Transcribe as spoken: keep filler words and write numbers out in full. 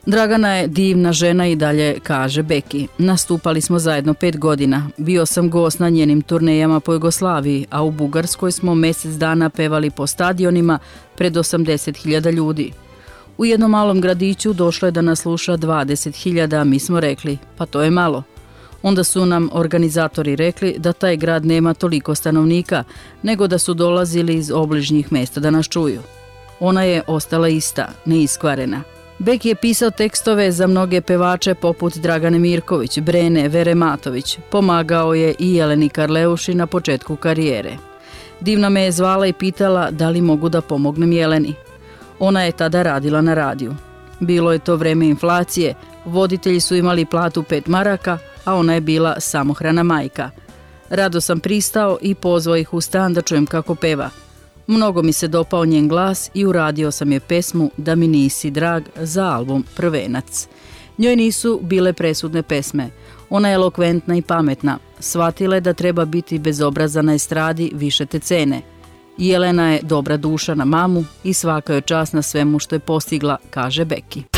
Dragana je divna žena i dalje, kaže Beki. Nastupali smo zajedno pet godina. Bio sam gost na njenim turnejama po Jugoslaviji, a u Bugarskoj smo mjesec dana pevali po stadionima pred osamdeset hiljada ljudi. U jednom malom gradiću došlo je da nas sluša dvadeset hiljada, a mi smo rekli, pa to je malo. Onda su nam organizatori rekli da taj grad nema toliko stanovnika, nego da su dolazili iz obližnjih mjesta da nas čuju. Ona je ostala ista, neiskvarena. Beki je pisao tekstove za mnoge pevače poput Dragane Mirković, Brene, Vere Matović. Pomagao je i Jeleni Karleuši na početku karijere. Divna me je zvala i pitala da li mogu da pomognem Jeleni. Ona je tada radila na radiju. Bilo je to vreme inflacije, voditelji su imali platu pet maraka, a ona je bila samohrana majka. Rado sam pristao i pozvao ih u stan da čujem kako peva. Mnogo mi se dopao njen glas i uradio sam je pesmu Da mi nisi drag za album Prvenac. Njoj nisu bile presudne pesme. Ona je elokventna i pametna. Shvatila je da treba biti bezobrazan na estradi, više te cene. Jelena je dobra duša na mamu i svaka joj čast na svemu što je postigla, kaže Beki.